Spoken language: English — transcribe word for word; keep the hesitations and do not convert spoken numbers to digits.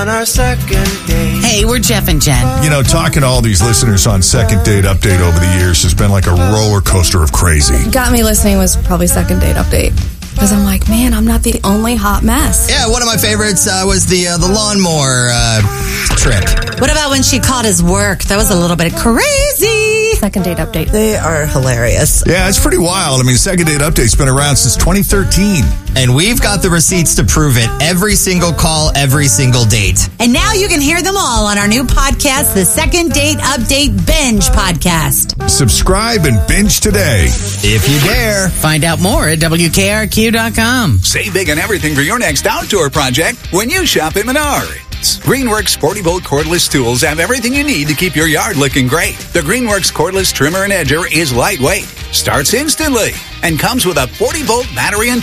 On our second date. Hey, we're Jeff and Jen. You know, talking to all these listeners on Second Date Update over the years has been like a roller coaster of crazy. Got me listening was probably Second Date Update. Because I'm like, man, I'm not the only hot mess. Yeah, one of my favorites uh, was the uh, the lawnmower uh, trip. What about when she called his work? That was a little bit crazy. Second Date Update. They are hilarious. Yeah, it's pretty wild. I mean, Second Date Update's been around since twenty thirteen. And we've got the receipts to prove it. Every single call, every single date. And now you can hear them all on our new podcast, the Second Date Update Binge Podcast. Subscribe and binge today. If you dare. Find out more at W K R Q dot com. Save big on everything for your next outdoor project when you shop at Menards. Greenworks forty volt cordless tools have everything you need to keep your yard looking great. The Greenworks cordless trimmer and edger is lightweight, starts instantly, and comes with a forty volt battery and